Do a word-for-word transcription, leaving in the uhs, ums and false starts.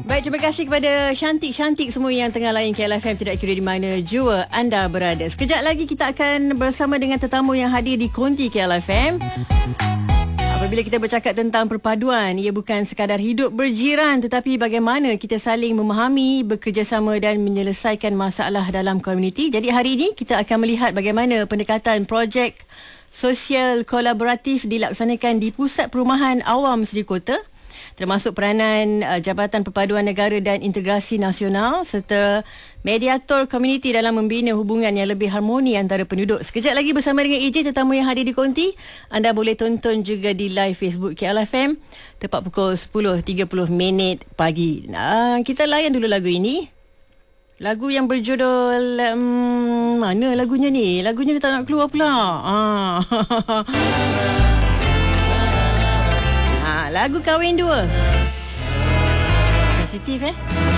Baik, terima kasih kepada cantik-cantik semua yang tengah layan K L F M, tidak kira di mana jua anda berada. Sekejap lagi kita akan bersama dengan tetamu yang hadir di Konti K L F M. Apabila kita bercakap tentang perpaduan, ia bukan sekadar hidup berjiran, tetapi bagaimana kita saling memahami, bekerjasama dan menyelesaikan masalah dalam komuniti. Jadi hari ini kita akan melihat bagaimana pendekatan projek sosial kolaboratif dilaksanakan di Pusat Perumahan Awam Seri Kota, termasuk peranan uh, Jabatan Perpaduan Negara dan Integrasi Nasional serta mediator komuniti dalam membina hubungan yang lebih harmoni antara penduduk. Sekejap lagi bersama dengan A J, tetamu yang hadir di Konti. Anda boleh tonton juga di live Facebook K L F M tepat pukul sepuluh tiga puluh minit pagi. Nah, kita layan dulu lagu ini. Lagu yang berjudul um, mana lagunya ni? Lagunya dia tak nak keluar pula. Ah. Ha, lagu Kahwin Dua. Sensitif eh?